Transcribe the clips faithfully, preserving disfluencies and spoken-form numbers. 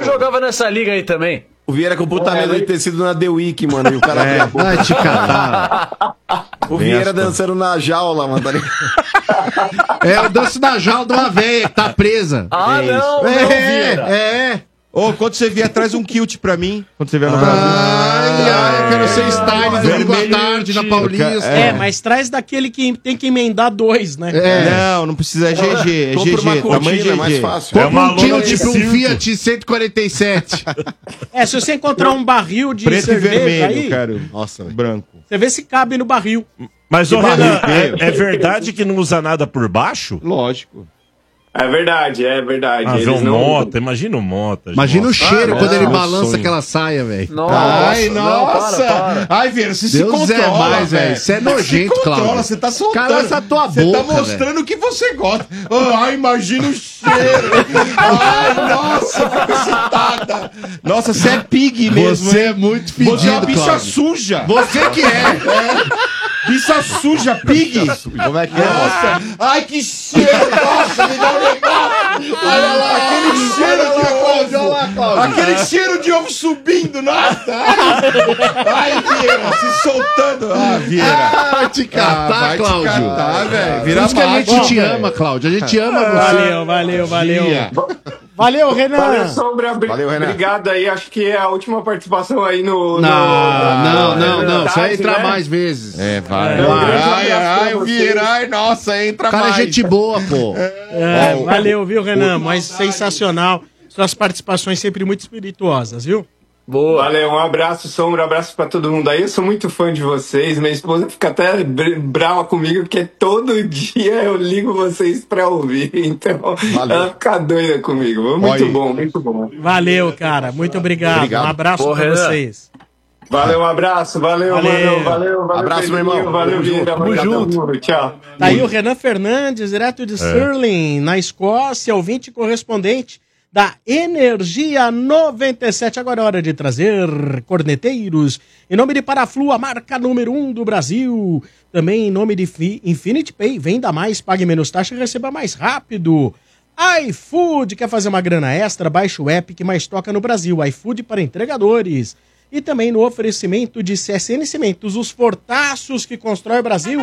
jogava nessa liga aí também. O Vieira com puta É, medo de ter sido na The Week, mano. E o cara É. abriu a boca. Vai te catar. O Vem Vieira as- dançando na jaula, mano. Tá ligado? É, eu danço na jaula de uma véia que tá presa. Ah, é não, não, É, Vieira. é. Ô, quando você vier, traz um kilt pra mim. Quando você vier no Brasil. Ai, ai, eu quero ser style domingo à tarde na Paulista. É, mas traz daquele que tem que emendar dois, né? Não, não precisa, é G G. É Compra G uma G, cortina, tamanho G G. é mais fácil. Compra É uma um lona tilt de pra um circo. Fiat cento e quarenta e sete. É, se você encontrar um barril de Preto e cerveja vermelho, aí, cara. Nossa, velho. Branco. você vê se cabe no barril. Mas, Que ô, Renan, barriga. é, é verdade que não usa nada por baixo? Lógico. É verdade, é verdade. Ah, vê Eles um não- Mota, imagina o Mota. Imagina o Nossa. cheiro Ah, quando ele meu balança sonho. aquela saia, velho. Nossa, Ai, não, nossa! para, para. Ai, Vieira, você se Deus controla, é mais, velho. Você é nojento, se controla, Cláudio. Você tá soltando. Cala essa tua Você boca, tá mostrando o que você gosta. Oh, ai, imagina o cheiro. Ai, nossa, que excitada. Nossa, você é pig mesmo. Você hein? é muito Você é uma fedido, bicha Cláudio. suja. Você que é. É. Bicha suja, pig. Como é que é? Nossa. Ai, que cheiro. Nossa, me dá um negócio. Olha lá, aquele cheiro de ovo. Aquele cheiro de ovo subindo, nossa. Ai, Vieira, se soltando. Ah, Vieira. Ah, te catar, vai te Cláudio. catar, velho. Por Vira isso que a gente macho, te velho. ama, Cláudio. A gente ama você. Valeu, valeu, valeu. Dia. Valeu, Renan. Valeu, Sombra. Bri- Valeu, Renan. Obrigado aí. Acho que é a última participação aí no. Não, no- não, não, não. Você vai tarde, entrar né? mais vezes. É, vai. Então, um grande Ai, abraço pra ai, o vocês. Vieira. Ai, nossa, entra O cara é mais. gente boa, pô. É, valeu, viu, Renan? Mas sensacional. Suas participações sempre muito espirituosas, viu? Boa. Valeu, um abraço, Sombra, um abraço pra todo mundo aí. Eu sou muito fã de vocês. Minha esposa fica até br- brava comigo, porque todo dia eu ligo vocês pra ouvir. Então, Valeu. ela fica doida comigo. Muito Olha. bom, muito bom. Valeu, cara. Muito obrigado. Obrigado. Um abraço Porra, pra Renan. vocês. Valeu, um abraço, valeu, Valeu. valeu, valeu, valeu. Abraço, meu Pedrinho, irmão. Valeu, Tamo Vieira. junto. Valeu, Tamo todo mundo. Tchau. Tá aí o Renan Fernandes, direto de Stirling, na Escócia, ouvinte correspondente da Energia noventa e sete. Agora é hora de trazer corneteiros. Em nome de Paraflu, a marca número um do Brasil. Também em nome de Fi- Infinity Pay. Venda mais, pague menos taxa e receba mais rápido. iFood, quer fazer uma grana extra? Baixe o app que mais toca no Brasil. iFood para entregadores. E também no oferecimento de C S N Cimentos, os fortaços que constrói o Brasil.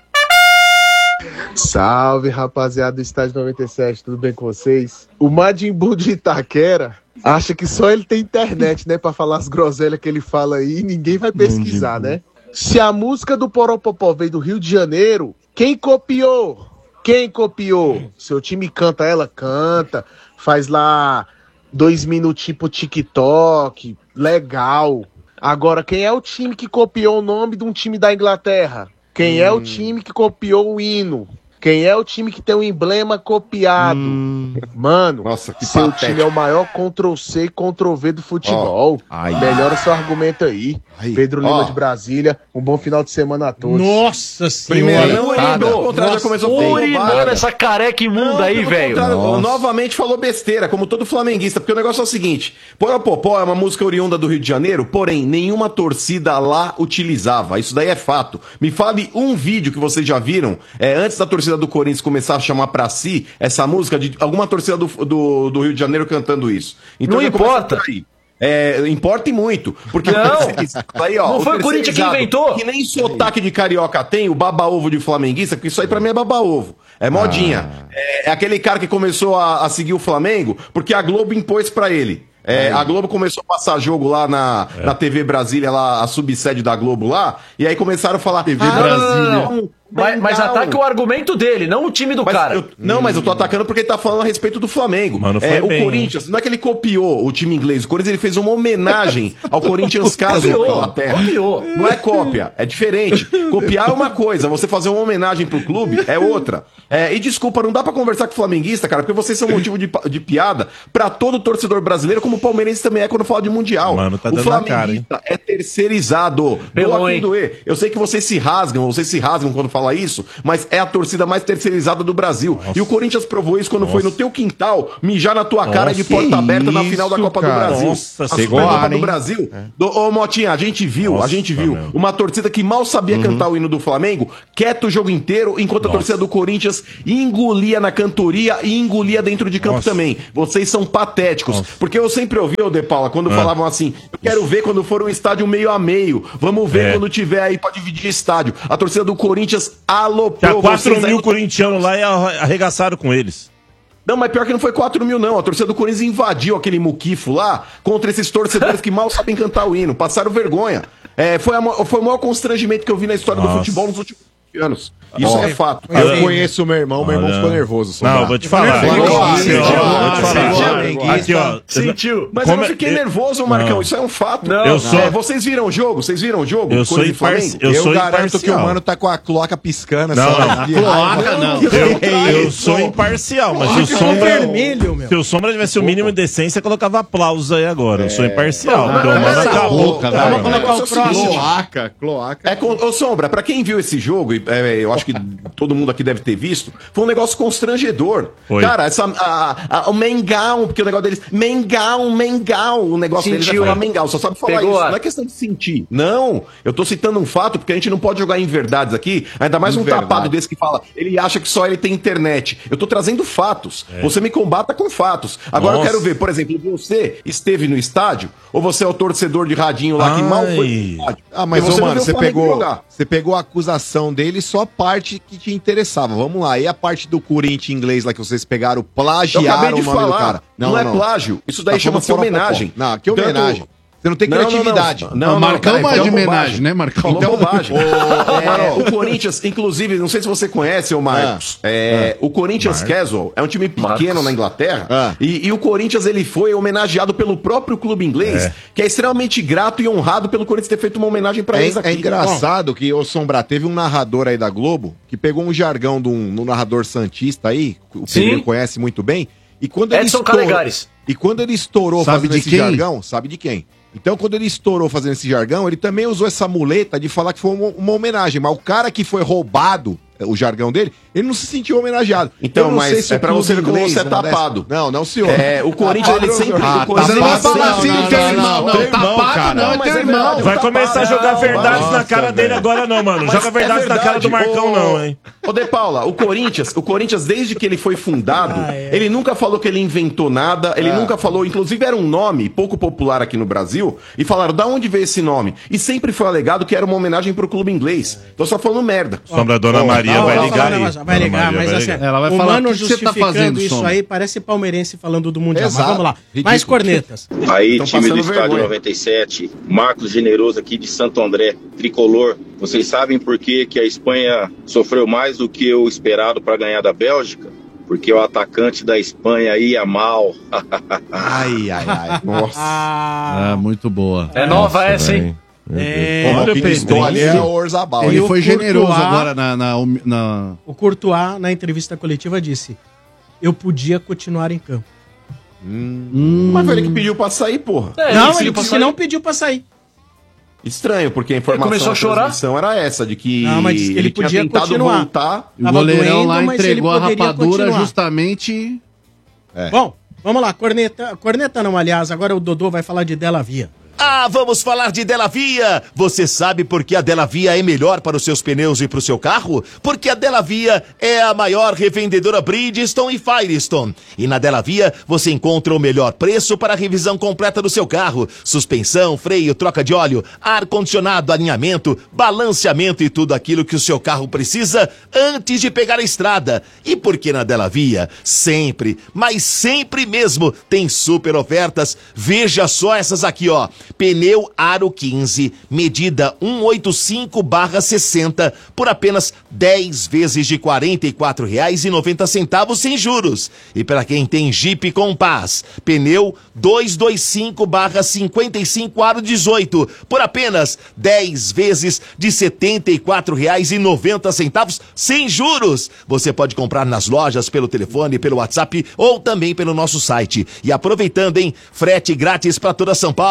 Salve, rapaziada do Estádio noventa e sete, tudo bem com vocês? O Majin Buu de Itaquera acha que só ele tem internet, né, pra falar as groselhas que ele fala aí e ninguém vai pesquisar, né? Se a música do Poropopó veio do Rio de Janeiro, quem copiou? Quem copiou? Seu time canta ela? Canta. Faz lá dois minutinhos pro TikTok, legal. Agora, quem é o time que copiou o nome de um time da Inglaterra? Quem é o time que copiou o hino? Quem é o time que tem o emblema copiado? Mano, Nossa, que seu patético. time é o maior Ctrl-C, Ctrl-V do futebol. Ai. Melhora seu argumento aí. Aí. Pedro Lima Ó. de Brasília, um bom final de semana a todos. Nossa Primeiro, senhora. não, Urindo. o contrário já começou bem. Urinando essa careca imunda aí, pelo velho. contrário, Nossa. novamente falou besteira, como todo flamenguista, porque o negócio é o seguinte: Poropopó é uma música oriunda do Rio de Janeiro, porém, nenhuma torcida lá utilizava. Isso daí é fato. Me fale um vídeo que vocês já viram, é, antes da torcida do Corinthians começar a chamar pra si essa música, de alguma torcida do, do, do Rio de Janeiro cantando isso. Não já começa importa. por aí. É, importa e muito. Porque Não. o terceirizado aí, ó, Não foi o Corinthians que terceirizado, inventou? Que nem sotaque de carioca tem, o baba-ovo de flamenguista, porque isso aí pra mim é baba-ovo. É modinha. É, é aquele cara que começou a, a seguir o Flamengo porque a Globo impôs pra ele. É, a Globo começou a passar jogo lá na, na T V Brasília, lá, a subsede da Globo lá, e aí começaram a falar. T V Brasília. Mas, mas ataque o argumento dele, não o time do Mas cara. eu- não, mas eu tô atacando porque ele tá falando a respeito do Flamengo. Mano, foi É, o bem, Corinthians, não é que ele copiou o time inglês, o Corinthians ele fez uma homenagem ao Corinthians Castle da Copiou, Inglaterra. copiou. Não é cópia, é diferente. Copiar é uma coisa, você fazer uma homenagem pro clube é outra. É, e desculpa, não dá pra conversar com o flamenguista, cara, porque vocês são motivo de, pa- de piada pra todo torcedor brasileiro, como o palmeirense também é quando fala de Mundial. Mano, tá o dando na cara, hein? flamenguista é terceirizado. Pelou, Doa quem hein? doer. Eu sei que vocês se rasgam, vocês se rasgam quando falar isso, mas é a torcida mais terceirizada do Brasil. Nossa. E o Corinthians provou isso quando Nossa. foi no teu quintal, mijar na tua cara Nossa, de porta aberta na final da Copa cara. do Brasil. Nossa, a Supercopa do Brasil. É. Do, ô, Motinha, a gente viu, Nossa, a gente viu meu. uma torcida que mal sabia uhum. cantar o hino do Flamengo, quieto o jogo inteiro, enquanto Nossa. a torcida do Corinthians engolia na cantoria e engolia dentro de campo Nossa. também. Vocês são patéticos. Nossa. Porque eu sempre ouvi, ô De Paula, quando é. falavam assim, eu quero ver quando for um estádio meio a meio, vamos ver é. quando tiver aí pra dividir estádio. A torcida do Corinthians aloprou. Tinha quatro mil corintianos lá e arregaçaram com eles. Não, mas pior que não foi quatro mil, não. A torcida do Corinthians invadiu aquele muquifo lá contra esses torcedores que mal sabem cantar o hino. Passaram vergonha. É, foi, a, foi o maior constrangimento que eu vi na história Nossa. do futebol nos últimos anos. Isso oh, é fato. Eu conheço o meu irmão, meu irmão ficou nervoso. Sombra. Não, vou te falar. Aqui, ó. Sentiu. Mas eu não fiquei nervoso, Marcão. Isso é um fato. Não, eu sou... é, vocês viram o jogo? Vocês viram o jogo? Eu sou imparcial. Eu, eu garanto que o mano tá com a cloaca piscando. Não, só a cloaca não. Eu, eu sou imparcial, mas se o Sombra... vermelho, meu. Se o Sombra tivesse o mínimo de decência, colocava aplausos aí agora. Eu sou imparcial. Vamos colocar o próximo. Cloaca, cloaca. Ô, Sombra, pra quem viu esse jogo, eu acho que todo mundo aqui deve ter visto, foi um negócio constrangedor. Foi. Cara, essa, a, a, o Mengão, porque o negócio deles, Mengão, Mengão, o negócio Sentiu, deles é falar Mengão, só sabe falar Pegou isso, a... não é questão de sentir. Não, eu tô citando um fato, porque a gente não pode jogar em verdades aqui, ainda mais um Verdade. tapado desse que fala, ele acha que só ele tem internet. Eu tô trazendo fatos, é. você me combata com fatos. Agora Nossa. eu quero ver, por exemplo, você esteve no estádio, ou você é o torcedor de radinho lá Ai. que mal foi no estádio? Ah, mas, ô, mano, você pegou, você pegou a acusação dele, só a parte que te interessava. Vamos lá, e a parte do Corinthians inglês lá que vocês pegaram, plagiaram o nome falar. do cara. Não, não é não. plágio, isso daí tá, chama-se homenagem. Não, que homenagem. Tanto... Você não tem criatividade. Não, não, não, não, Marcão vai de homenagem, né, Marcão? Então, bobagem. o, é, o Corinthians, inclusive, não sei se você conhece, o Marcos. Ah, é, ah, o Corinthians Marcos. Casual é um time pequeno Marcos. na Inglaterra. Ah. E, e o Corinthians ele foi homenageado pelo próprio clube inglês, é. que é extremamente grato e honrado pelo Corinthians ter feito uma homenagem pra é, eles aqui. É engraçado Bom. que, ô Sombra, teve um narrador aí da Globo que pegou um jargão de um, um narrador santista aí, o Pedro conhece muito bem. E quando ele Edson estourou, Calegares. E quando ele estourou sabe fazendo de esse quem? jargão, sabe de quem? Então, quando ele estourou fazendo esse jargão, ele também usou essa muleta de falar que foi uma, uma homenagem. Mas o cara que foi roubado, o jargão dele, ele não se sentiu homenageado. Então, mas se é pra você ver como você é tapado. Não, não, senhor. É, o Corinthians, ele sempre... Ah, mas ele vai falar assim, teu irmão. Não, tapado não, é teu irmão. Vai começar a jogar verdades na cara dele agora não, mano. Joga verdades na cara do Marcão não, hein. Ô, De Paula, o Corinthians, o Corinthians, desde que ele foi fundado, ah, é. ele nunca falou que ele inventou nada, ele ah. nunca falou, inclusive era um nome pouco popular aqui no Brasil, e falaram, da onde veio esse nome? E sempre foi alegado que era uma homenagem pro clube inglês. Tô só falando merda. Sombra, Dona Maria vai ligar aí. Vai ligar, mas assim, ela vai o falar Mano que você tá fazendo isso Sombra. aí parece palmeirense falando do Mundial. Exato. Mas vamos lá, Ridículo. mais cornetas. Aí, time do Estádio noventa e sete, Marcos Generoso aqui de Santo André, tricolor. Vocês sabem por que, que a Espanha sofreu mais do que o esperado para ganhar da Bélgica? Porque o atacante da Espanha ia mal. Ai, ai, ai. Nossa. Ah, muito boa. É nova Nossa, essa, hein? É, Olha o Pedro ali é o Orzabal. Ele foi Courtois, generoso agora na, na, na... O Courtois, na entrevista coletiva, disse: eu podia continuar em campo. Hum. Hum. Mas foi ele que pediu pra sair, porra. É, não, ele, ele disse não pediu pra sair. Estranho, porque a informação começou a chorar? era essa, de que não, mas disse que ele, ele podia tinha tentado continuar. voltar. O goleirão doendo, lá entregou a rapadura continuar. justamente... É. Bom, vamos lá, corneta, corneta não, aliás, agora o Dodô vai falar de Della Via. Ah, vamos falar de Della Via! Você sabe por que a Della Via é melhor para os seus pneus e para o seu carro? Porque a Della Via é a maior revendedora Bridgestone e Firestone. E na Della Via você encontra o melhor preço para a revisão completa do seu carro. Suspensão, freio, troca de óleo, ar-condicionado, alinhamento, balanceamento e tudo aquilo que o seu carro precisa antes de pegar a estrada. E porque na Della Via sempre, mas sempre mesmo, tem super ofertas. Veja só essas aqui, ó. Pneu Aro quinze, medida cento e oitenta e cinco barra sessenta, por apenas dez vezes de quarenta e quatro reais e noventa centavos sem juros. E para quem tem Jeep Compass, pneu duzentos e vinte e cinco barra cinquenta e cinco Aro dezoito, por apenas dez vezes de setenta e quatro reais e noventa centavos sem juros. Você pode comprar nas lojas, pelo telefone, pelo WhatsApp ou também pelo nosso site. E aproveitando, hein, frete grátis para toda São Paulo. Ligue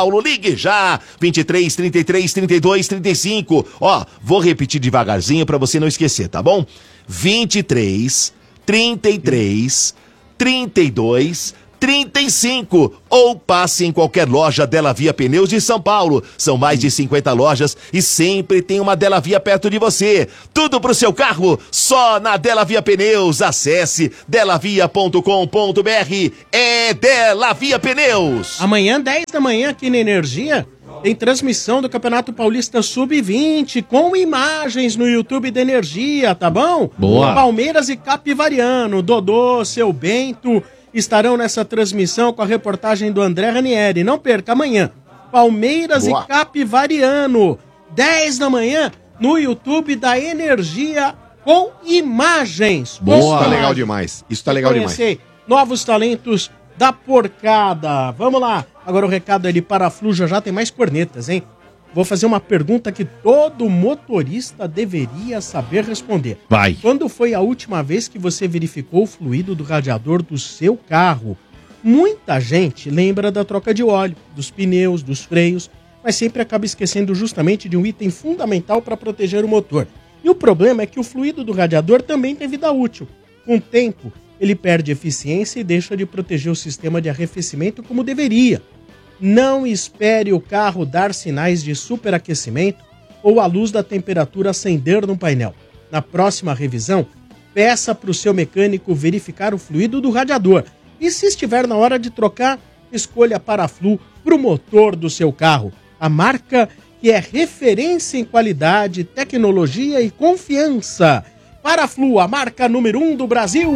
Ligue já, vinte e três, trinta e três, trinta e dois, trinta e cinco. Ó, vou repetir devagarzinho pra você não esquecer, tá bom? vinte e três, trinta e três, trinta e dois, trinta e cinco, ou passe em qualquer loja Dela Via Pneus de São Paulo. São mais de cinquenta lojas e sempre tem uma Dela Via perto de você. Tudo pro seu carro, só na Dela Via Pneus. Acesse delavia ponto com ponto br. É Dela Via Pneus. Amanhã, dez da manhã, aqui na Energia, tem transmissão do Campeonato Paulista sub vinte com imagens no YouTube da Energia, tá bom? Boa. Palmeiras e Capivariano, Dodô, Seu Bento estarão nessa transmissão com a reportagem do André Ranieri. Não perca, amanhã, Palmeiras Boa. e Capivariano, dez da manhã, no YouTube da Energia com imagens. Boa. Isso tá legal demais. Isso tá legal demais. Novos talentos da porcada. Vamos lá. Agora o recado é de Paraflu, já já tem mais cornetas, hein? Vou fazer uma pergunta que todo motorista deveria saber responder. Vai. Quando foi a última vez que você verificou o fluido do radiador do seu carro? Muita gente lembra da troca de óleo, dos pneus, dos freios, mas sempre acaba esquecendo justamente de um item fundamental para proteger o motor. E o problema é que o fluido do radiador também tem vida útil. Com o tempo, ele perde eficiência e deixa de proteger o sistema de arrefecimento como deveria. Não espere o carro dar sinais de superaquecimento ou a luz da temperatura acender no painel. Na próxima revisão, peça para o seu mecânico verificar o fluido do radiador. E se estiver na hora de trocar, escolha a Paraflu para o motor do seu carro. A marca que é referência em qualidade, tecnologia e confiança. Paraflu, a marca número um do Brasil.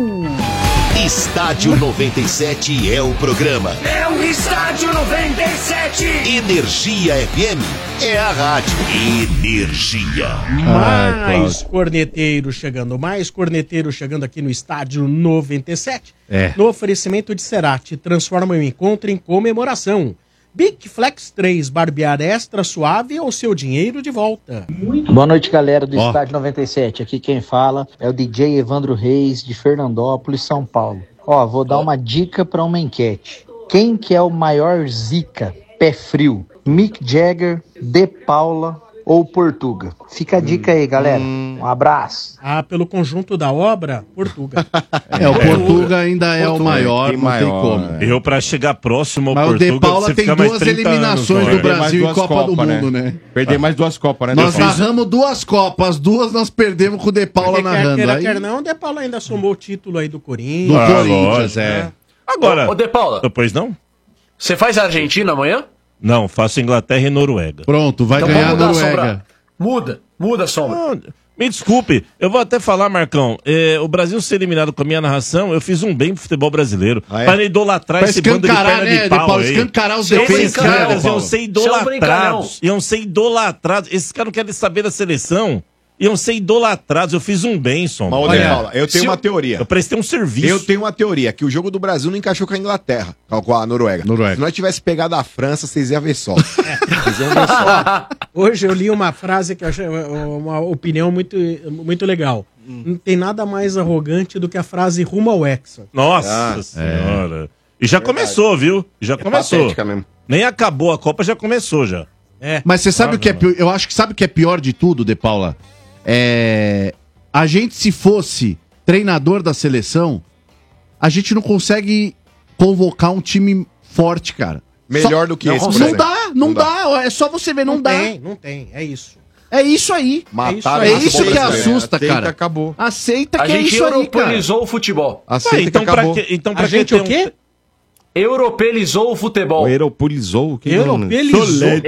Estádio noventa e sete é o programa. É o Estádio noventa e sete. Energia F M é a rádio. Energia. Mais corneteiros chegando, mais corneteiros chegando aqui no Estádio noventa e sete. É. No oferecimento de Cerati, transforma o encontro em comemoração. Big Flex três, barbear extra suave ou seu dinheiro de volta. Boa noite, galera do Ó. Estádio noventa e sete. Aqui quem fala é o D J Evandro Reis, de Fernandópolis, São Paulo. Ó, vou dar uma dica para uma enquete. Quem que é o maior zica, pé frio? Mick Jagger, De Paula ou Portuga? Fica a dica aí, galera. Um abraço. Ah, pelo conjunto da obra, Portuga. É, o Portuga ainda é Portuga o maior, tem não maior, tem como. é. Eu, pra chegar próximo ao Mas o Portuga, De Paula você tem fica mais duas trinta eliminações anos, do olha. Brasil e Copa do Mundo, né? Perder mais duas Copas, né? Nós Eu fiz- narramos duas Copas, duas nós perdemos com o De Paula Porque quer narrando. queira, Aí, quer não, o De Paula ainda somou o título aí do do Corinthians. Ah, Corinthians, lógico. é. Agora, Ô, De Paula, depois não? você faz a Argentina amanhã? Não, faço Inglaterra e Noruega. Pronto, vai Então ganhar a vamos mudar, Noruega. Sombra. Muda, muda, Sombra. Não, me desculpe, eu vou até falar, Marcão. é, o Brasil ser eliminado com a minha narração, eu fiz um bem pro futebol brasileiro. Ah, é? Para idolatrar Pra esse bando de escancarar, perna né, de De pau Paula? aí. Escancarar os Seu defensores. Esses brincalhão, caras iam Paulo. ser Seu idolatrados. Iam ser idolatrados. Esses caras não querem saber da seleção. Iam ser idolatrados. Eu fiz um bem, Sombra. Mas, ô, De Olha, Paula, eu tenho se uma teoria. Eu prestei um serviço. Eu tenho uma teoria, que o jogo do Brasil não encaixou com a Inglaterra, com a Noruega. Noruega. Se nós tivesse pegado a França, vocês iam ver só. Vocês iam ver só. Hoje eu li uma frase que eu achei uma opinião muito, muito legal. Não tem nada mais arrogante do que a frase rumo ao Hexa. Nossa Ah, senhora. E já começou, viu? Já começou. patética mesmo. Nem acabou a Copa, já começou já. É. Mas você sabe Ah, o que é não. pior? Eu acho que sabe o que é pior de tudo, De Paula? É... A gente, se fosse treinador da seleção, a gente não consegue convocar um time forte, cara. Melhor Só- do que não esse, por Não exemplo. dá, não, Não dá. É só você ver, não, Não dá. tem, não tem. É isso. É isso aí. Mataram É o isso futebol que brasileiro. assusta, Aceita, cara. acabou. Aceita A que é gente isso aí, cara. europeizou o futebol. Aceita Ué, então, que pra acabou. que, então, pra A que gente ter o quê? Europeizou o futebol. Europolizou? Que Europeizou.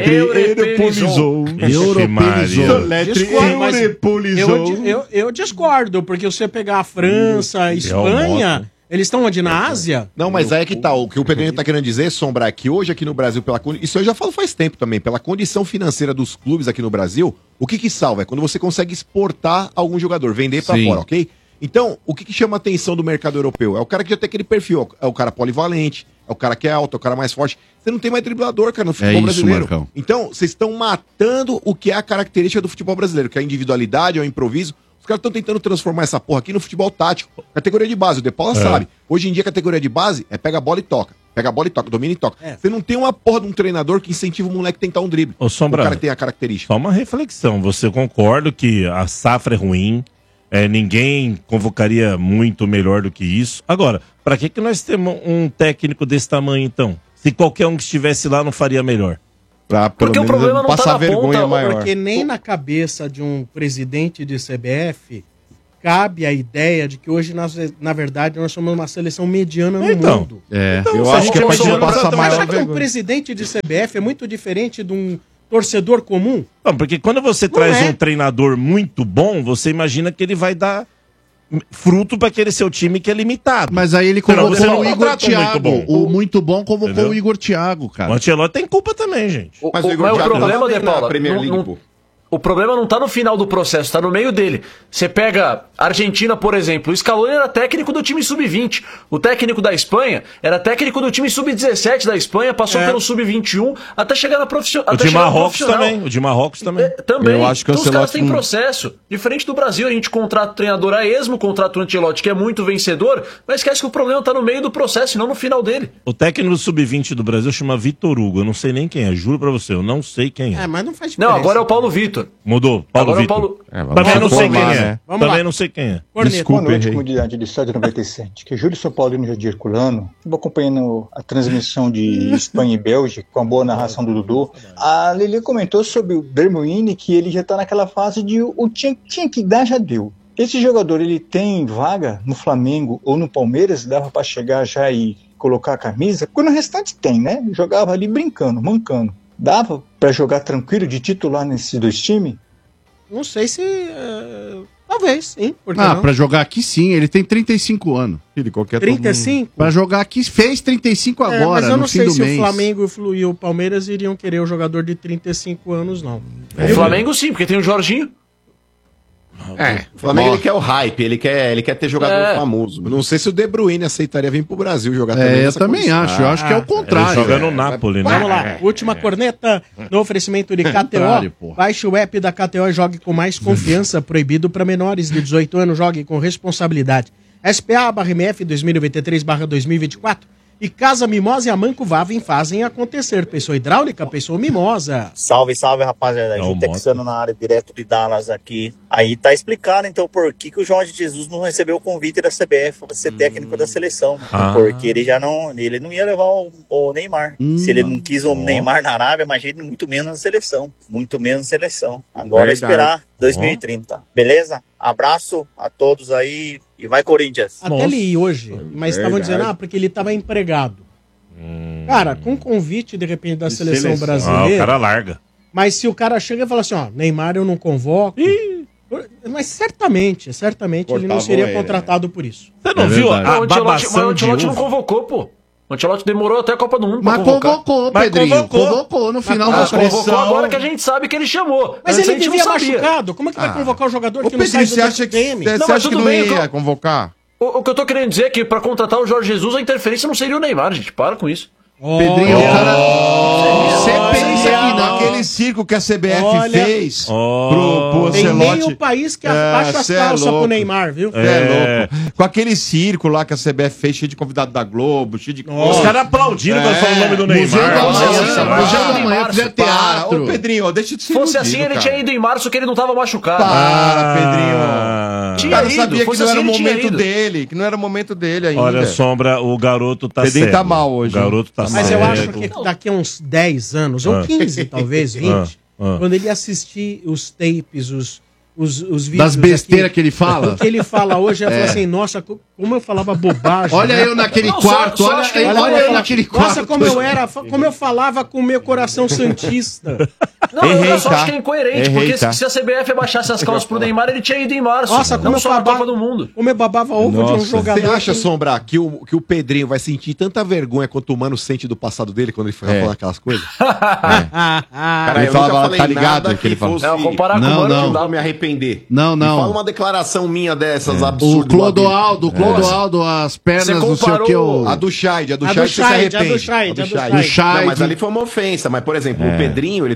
Europeizou. Europeizou. Discordo, mas eu, eu, eu discordo, porque se você pegar a França, a Espanha, eles estão onde? Na Ásia? Não, mas aí é que tá. O que o Pedrinho tá querendo dizer, Sombra, é que hoje aqui no Brasil, pela condi- isso eu já falo faz tempo também, pela condição financeira dos clubes aqui no Brasil, o que que salva? É quando você consegue exportar algum jogador, vender pra Sim. fora, ok? Então, o que que chama a atenção do mercado europeu? É o cara que já tem aquele perfil, é o cara polivalente, é o cara que é alto, é o cara mais forte. Você não tem mais driblador, cara, no futebol isso, brasileiro. Marcão. Então, vocês estão matando o que é a característica do futebol brasileiro, que é a individualidade, é o improviso. Os caras estão tentando transformar essa porra aqui no futebol tático. Categoria de base, o De Paula sabe. Hoje em dia, a categoria de base é pega a bola e toca. Pega a bola e toca, domina e toca. É. Você não tem uma porra de um treinador que incentiva o moleque a tentar um drible. Ô, Sombra, o cara tem a característica. Só uma reflexão. Você concorda que a safra é ruim, é, ninguém convocaria muito melhor do que isso. Agora, pra que, que nós temos um técnico desse tamanho, então? Se qualquer um que estivesse lá não faria melhor. Pra, Porque o problema não tá na ponta, maior. Porque nem na cabeça de um presidente de C B F cabe a ideia de que hoje, nós, na verdade, nós somos uma seleção mediana no Então, mundo. É, Então, eu se a acho gente que é pra pensou- gente passar Você maior acha que um vergonha. presidente de C B F é muito diferente de um torcedor comum? Não, porque quando você Não traz é. um treinador muito bom, você imagina que ele vai dar fruto para aquele seu time que é limitado. Mas aí ele Senão convocou você não o Igor contrata um Thiago. muito bom. O muito bom convocou Entendeu? o Igor Thiago, cara. O Ancelotti tem culpa também, gente. O, mas o, mas o problema, De Paula, não- não- o problema não tá no final do processo, tá no meio dele. Você pega a Argentina, por exemplo, o Scaloni era técnico do time sub vinte. O técnico da Espanha era técnico do time sub dezessete da Espanha, passou É. pelo sub vinte e um até chegar na profissional. O de Marrocos também. O de Marrocos também. Também. Eu acho que o então os caras Ancelotti têm não- processo. Diferente do Brasil, a gente contrata o treinador a esmo, contrata o Ancelotti, que é muito vencedor, mas esquece que o problema tá no meio do processo e não no final dele. O técnico do sub vinte do Brasil chama Vitor Hugo. Eu não sei nem quem é, juro pra você. Eu não sei quem é. É, mas não faz Não, agora é o Paulo Vitor. Mudou. Paulo Agora é o Vitor. Paulo- É, também não sei quem é. né? Vamos Também lá. não sei quem é. Boa noite, comunidade do Estádio noventa e sete. Que é Júlio São Paulino Jardim Herculano. Estou acompanhando a transmissão de Espanha e Bélgica com a boa narração do Dudu. A Lili comentou sobre o Bermuini, que ele já está naquela fase de o tinha, tinha que dar, já deu. Esse jogador, ele tem vaga no Flamengo ou no Palmeiras? Dava para chegar já e colocar a camisa? Porque no restante tem, né? Jogava ali brincando, mancando. Dava para jogar tranquilo de titular nesses dois times? Não sei se... eh, talvez, sim. Por que Ah, não? pra jogar aqui sim, ele tem trinta e cinco anos. Ele qualquer trinta e cinco? Pra jogar aqui, fez trinta e cinco É, agora, mas eu no não fim sei do se mês. o Flamengo e o Palmeiras iriam querer o jogador de trinta e cinco anos, não. O Flamengo sim, porque tem o Jorginho. É, o Flamengo ele quer o hype, ele quer, ele quer ter jogador É. famoso. Não sei se o De Bruyne aceitaria vir pro Brasil jogar É, eu nessa também condição. acho, eu acho que é o contrário. Ele joga É. no Napoli, né? Vamos lá, última corneta no oferecimento de K T Contrário, O. porra. Baixe o app da K T O e jogue com mais confiança. Proibido para menores de dezoito anos, jogue com responsabilidade. S P A barra M F dois mil e noventa e três barra dois mil e vinte e quatro e Casa Mimosa e Amanco Vavem fazem acontecer. Pessoa hidráulica, pessoa mimosa. Salve, salve, rapaziada. É o Aqui Texano na área, direto de Dallas aqui. Aí tá explicado, então, por que, que o Jorge Jesus não recebeu o convite da C B F para ser técnico da seleção. Ah. Porque ele já não... Ele não ia levar o, o Neymar. Se ele não quis o Neymar na Arábia, imagina muito menos na seleção. Muito menos na seleção. Agora é Verdade. esperar dois mil e trinta. Beleza? Abraço a todos aí e vai Corinthians. Até ele ir hoje, mas estavam Verdade. dizendo, ah, porque ele estava empregado. Cara, com convite, de repente, da seleção, seleção. brasileira... Ah, o cara larga. Mas se o cara chega e fala assim, ó, Neymar eu não convoco... Mas certamente, certamente ele não Cortava seria ele, contratado por isso. Você não viu a, Não, o Ancelotti, mas o babação de Ancelotti não uva? convocou, pô. O Ancelotti demorou até a Copa do Mundo Mas pra convocar. convocou, Mas Pedrinho, convocou. convocou no final Mas da convocou pressão. agora que a gente sabe que ele chamou. Mas Antes a ele gente vivia não sabia. machucado. Como é que vai Ah. convocar o jogador Ô, que não sai Pedrinho, do você acha que, T M? você Não, acha mas que tudo não bem, ia eu- convocar? O, o que eu tô querendo dizer é que pra contratar o Jorge Jesus, a interferência não seria o Neymar, gente. Para com isso. Pedrinho, o cara... Você pensa que não. Aquele circo que a C B F Olha, fez Oh. pro, pro Tem nem Ancelotti. o país que É, abaixa as cê é calças pro louco. Neymar, viu? Cê é louco. Com aquele circo lá que a C B F fez, cheio de convidado da Globo, cheio de Os caras aplaudindo quando falam o nome do Neymar. Museu da Nossa, Manhã, Nossa, Museu da Manhã, Neymar, fizer para. teatro. Ô, Pedrinho, ó, deixa de Se ser fosse iludido, assim, ele cara. tinha ido em março que ele não tava machucado. Para, Pedrinho. Ah. O Tinha cara ido, sabia que fosse não era o assim, ele tinha momento ido. dele, que não era o momento dele ainda. Olha, Sombra, o garoto tá Pedrinho cego. tá mal hoje, O garoto tá Mas eu cego. acho que daqui a uns dez anos, ou Ah. quinze, talvez, vinte, Ah, ah. quando ele assistir os tapes, os, os, os vídeos. Das besteiras aqui, que ele fala? O que ele fala hoje, ele É. fala assim, nossa, co- como eu falava bobagem. Olha né? eu naquele Não, só- quarto, só olha, acho que olha, ele olha fala, eu naquele Nossa, quarto. como eu era, como eu falava com o meu coração santista. Não, Errei, eu só tá? acho que é incoerente, Errei, porque tá? se- se a C B F abaixasse as calças pro Neymar, ele tinha ido em março. Nossa, como não eu só na babava- Copa do Mundo. Como eu babava ovo de um Nossa. jogador. Você acha, que- Sombra, que o, que o Pedrinho vai sentir tanta vergonha quanto o Mano sente do passado dele quando ele fica É. falando aquelas coisas? Ah, Cara, Ele eu falava, nunca falei tá ligado nada que ele falou. fosse- Não, comparar com Não, o Mano, não. não dá. Vou me arrepender. Não, Me fala não. uma declaração minha dessas O absurdas. Clodoaldo, o do Abel. Clodoaldo, as pernas, Você não sei o comparou que. O... A do Scheid, a do A do Scheid você se Scheid, a do arrepende. Scheid, a do Scheid. Não, mas ali foi uma ofensa. Mas, por exemplo, o Pedrinho, ele tá falando o O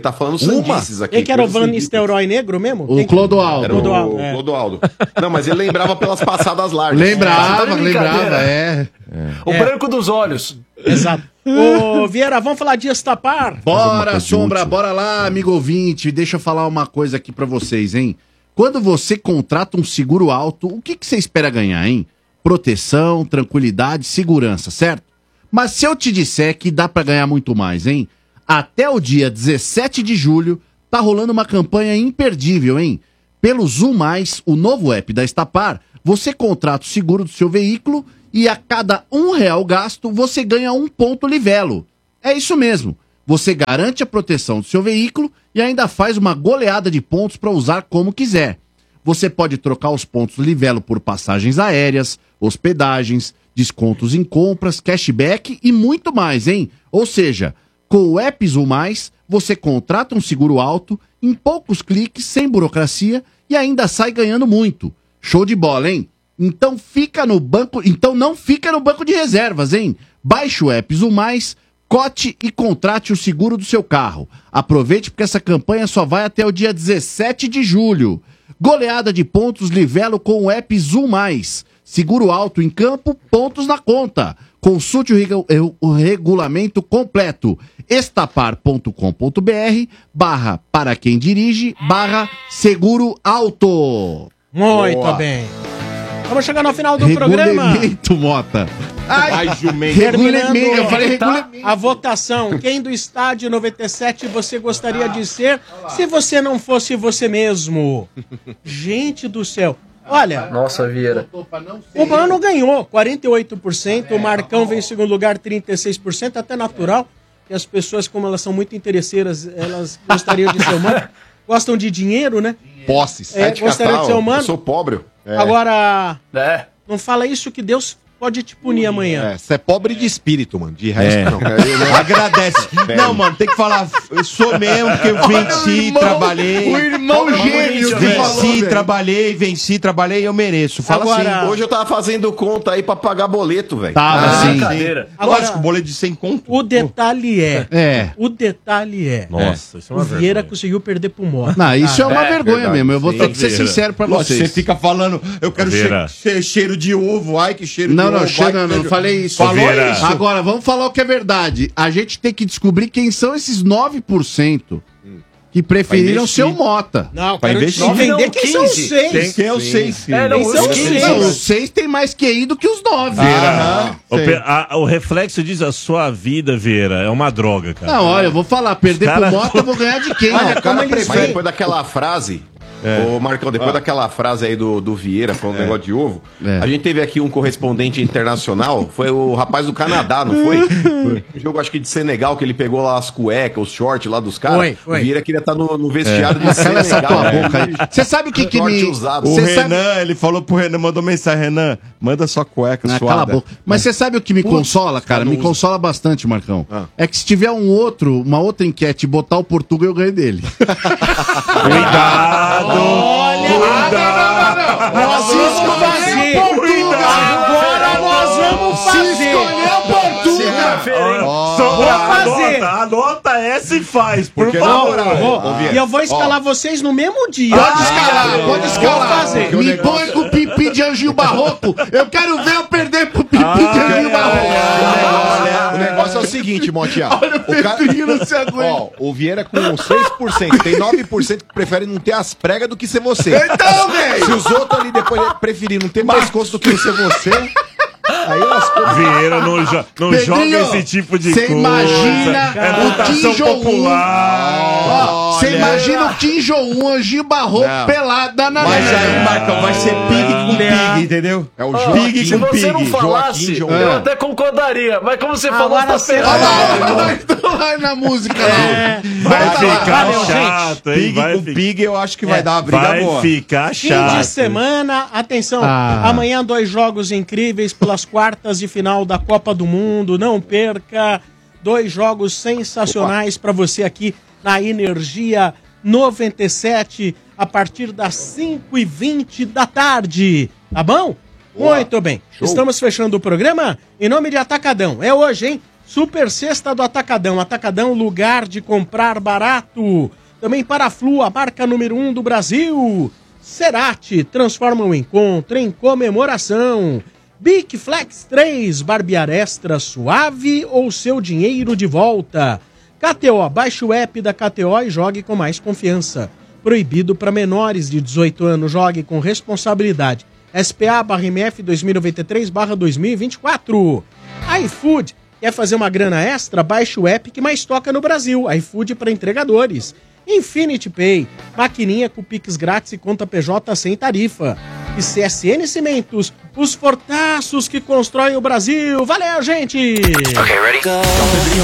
sandices aqui. Ele que era o coisas Van sandices. Nistelrooy negro mesmo? O Quem que- Clodoaldo. Era o Clodoaldo, é. Clodoaldo. Não, mas ele lembrava pelas passadas largas. Lembrava, Tá de lembrava, brincadeira. é. O É. branco dos olhos. Exato. Ô, Vieira, vamos falar de Estapar? Bora, Sombra, bora lá, amigo ouvinte. Deixa eu falar uma coisa aqui pra vocês, hein? Quando você contrata um seguro alto, o que, que você espera ganhar, hein? Proteção, tranquilidade, segurança, certo? Mas se eu te disser que dá pra ganhar muito mais, hein? Até o dia dezessete de julho, tá rolando uma campanha imperdível, hein? Pelo Zoom Mais, o novo app da Estapar, você contrata o seguro do seu veículo e a cada um real gasto, você ganha um ponto livelo. É isso mesmo. Você garante a proteção do seu veículo e ainda faz uma goleada de pontos para usar como quiser. Você pode trocar os pontos livelo por passagens aéreas, hospedagens, descontos em compras, cashback e muito mais, hein? Ou seja, com o app Zoom Mais, você contrata um seguro alto em poucos cliques, sem burocracia e ainda sai ganhando muito. Show de bola, hein? Então fica no banco, então não fica no banco de reservas, hein? Baixe o app Zoom Mais, cote e contrate o seguro do seu carro. Aproveite porque essa campanha só vai até o dia dezessete de julho. Goleada de pontos livelo com o app Zoom Mais. Seguro alto em campo, pontos na conta. Consulte o, regu- o regulamento completo. estapar.com.br barra para quem dirige barra seguro alto. Muito Boa. bem. Vamos chegar no final do programa. Regulamento, Mota. Ai, jumento. Terminando Eu falei tá? regulamento. a votação. Quem do estádio noventa e sete você gostaria de ser se você não fosse você mesmo? Gente do céu. Olha, Nossa, Vieira. o Mano ganhou quarenta e oito por cento, o Marcão veio em segundo lugar trinta e seis por cento, até natural. E as pessoas, como elas são muito interesseiras, elas gostariam de ser o Mano. Gostam de dinheiro, né? Posses. É, gostaria de ser Eu humano. sou pobre. É. Agora, É. não fala isso que Deus pode te punir amanhã. É, você é pobre de espírito, mano. De resto, É. não. Agradece. Não, mano, tem que falar. Eu sou mesmo, porque eu venci, trabalhei. O irmão gênio que falou, Venci, velho. trabalhei, venci, trabalhei, eu mereço. Fala Agora- assim. Hoje eu tava fazendo conta aí pra pagar boleto, velho. Tava Ah, assim. Brincadeira. Agora- Lógico, boleto de cem conto. O detalhe é, É. o detalhe é, Nossa, isso é o uma Vieira vergonha. conseguiu perder pro Mota. Não, isso é uma É, vergonha verdade. mesmo. Eu vou Sim. ter que ser Vieira. sincero pra Lógico, vocês. você fica falando, eu quero Vieira. che che cheiro de ovo, ai que cheiro Não, de não, ovo. chega, ai, que não, não cheiro- falei isso. Falou Vieira. isso. Agora, vamos falar o que é verdade. A gente tem que descobrir quem são esses nove por cento que preferiram Vai ser o investir. Mota. Não, Pra quero te investir. entender Não, quem são os quinze. seis. Tem quem é o seis, filho. É, não, Quem são os os quinze. seis? Não, os seis tem mais Q I do que os nove. Aham, O, sei. pe- a- o reflexo diz a sua vida, Vieira, é uma droga, cara. Não, olha, eu vou falar, perder Cara- pro Mota, eu vou ganhar de quem? Olha, Ó, como cara, eles prefere- Mas veem. depois daquela frase, ô Marcão, depois daquela frase aí do, do Vieira falando negócio de ovo, É. a gente teve aqui um correspondente internacional, foi o rapaz do Canadá, não foi? Foi um jogo, acho que de Senegal, que ele pegou lá as cuecas, os shorts lá dos caras. Foi, foi. O Vieira queria estar no, no vestiário de Cala essa Senegal. tua né? boca aí. Você sabe o que que Short me... usado. O Você Renan, sabe... ele falou pro Renan, mandou mensagem, Renan, manda sua cueca Ah, suada. cala a boca. Mas você sabe o que me consola, cara? Me consola bastante, Marcão. Ah. É que se tiver um outro, uma outra enquete e botar o Portugal, eu ganho dele. Cuidado! Olha, nós vamos fazer. Agora nós vamos fazer. Só Vou fazer. Anota, anota essa e faz, por Porque, favor. na moral, Vou. ô, Vieira, E eu vou escalar ó, vocês no mesmo dia. Pode escalar, Ah, pode escalar. Vou fazer. Porque o Me negócio- põe com o pipi de Anjinho Barroco. Eu quero ver eu perder pro pipi de Anjinho Barroco. Olha, o negócio é o seguinte, Motinha. O cara... Petrinho se aguenta. Ó, o Vieira com seis por cento, tem nove por cento que prefere não ter as pregas do que ser você. Então, velho. Se os outros ali depois preferirem não ter pescoço do que ser você, aí lascou. Vieira não, jo não Pedrinho, joga esse tipo de cê coisa. imagina é o votação Kim Jong-un. popular. Você Olha. imagina o Kim Jong-un, Anjinho Barroco, Não. pelado na Mas neve. aí, Marcão, vai ser pig com pig, entendeu? É o Pig Se com você não pig. falasse, Joaquim, eu João. até concordaria. Mas como você falou, Agora você você tá vai- ferrado. Não vai na música, não. Vai Volta lá. ficar Valeu, chato, hein? Pig Vai, com fi- pig, eu acho que vai É. dar uma briga vai boa. ficar Fim chato. de semana, atenção, Ah. amanhã dois jogos incríveis pelas quartas de final da Copa do Mundo, não perca, dois jogos sensacionais para você aqui na Energia noventa e sete, a partir das cinco e vinte da tarde, tá bom? Muito bem, estamos fechando o programa em nome de Atacadão, é hoje, hein? Super Sexta do Atacadão, Atacadão, lugar de comprar barato. Também para a Flu, a marca número um do Brasil. Cerati, transforma o encontro em comemoração. Bic Flex três, barbear extra suave ou seu dinheiro de volta. K T O, baixe o app da K T O e jogue com mais confiança. Proibido para menores de dezoito anos, jogue com responsabilidade. S P A barra M F dois mil e noventa e três barra dois mil e vinte e quatro. iFood, quer fazer uma grana extra? Baixe o app que mais toca no Brasil. iFood para entregadores. Infinity Pay, maquininha com Pix grátis e conta P J sem tarifa. E C S N Cimentos, os fortaços que constroem o Brasil. Valeu, gente! Okay, ready? Go. Então, Pedrinho,